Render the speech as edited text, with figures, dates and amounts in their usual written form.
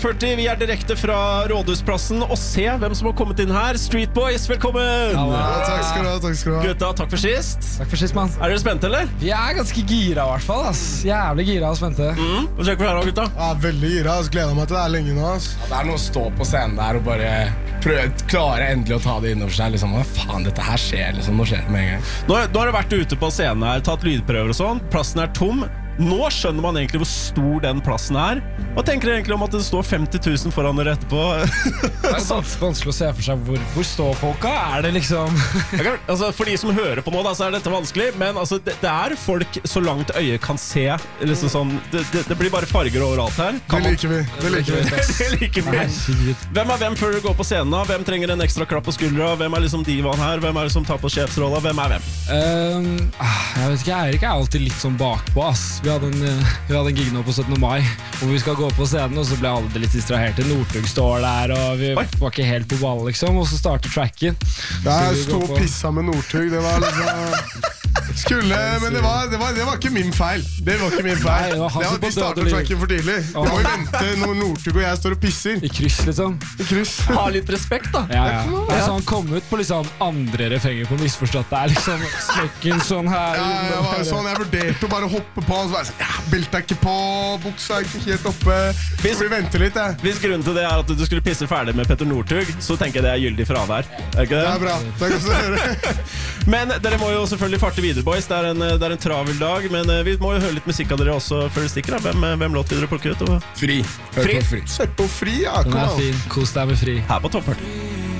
40, vi direkte fra Rådhusplassen. Og se hvem som har kommet inn her. Street Boys, velkommen! Takk skal du ha. Gutta, takk for sist. Takk for sist, mann. Er dere spente, eller? Vi ganske gira i hvert fall, ass. Jævlig gira og spente. Hva skjer for her, gutta? Veldig gira, gleder meg til det lenge nå. Det noe å stå på scenen der og bare klare endelig å ta det innover seg. Liksom, hva faen, dette her skjer, liksom. Nå skjer det med en gang. Nå har dere vært ute på scenen her, tatt lydprøver og sånn. Plassen tom. Nå skjønner man egentlig hvor stor den plassen Hva tenker dere egentlig om at det står 50 000 foran dere etterpå? Det vanskelig å se for seg hvor står folka? Det liksom... For de som hører på nå da, så dette vanskelig. Men altså, det folk så langt øyet kan se liksom sånn, det blir bare farger overalt her. Det liker vi. Det liker vi. Hvem hvem før du går på scenen da? Hvem trenger en ekstra klapp på skuldra? Hvem liksom divaen her? Hvem det som tar på sjefsrolla? Hvem hvem? Jeg vet ikke, Eirik alltid litt sånn bakpå, ass. Vi hadde en gig nå på 17. mai hvor vi skal gå på scenen, og så ble alle litt distrahert. Northug står der, og vi var ikke helt på ballen, liksom. Og så starter tracken. Jeg sto og pissa med Northug. Det var liksom... men det var ikke min feil. Det var ikke min feil. De starter tracken for tidlig. Det må jo vente når Northug og jeg står og pisser. I kryss, liksom. Ha litt respekt, da. Altså, han kom ut på liksom andre refrenger på misforstått. Det liksom smekken sånn her. Jeg vurderte å bare hoppe på, og så var jeg sånn, beltet ikke på, buksa ikke helt oppe. Så vi venter litt, Hvis grunnen til det at du skulle pisse ferdig med Petter Northug, så tenker jeg det gyldig fravær. Ikke det? Det bra, det kan du høre. Men dere må jo selvfølgelig farte videre, boys. Det er en travel dag, men vi må jo høre litt musikk av dere også før det stikker. Hvem låt vil dere plukke ut? Fri. Sett på Fri, Den fin. Kos deg med Fri. Her på Topp 40.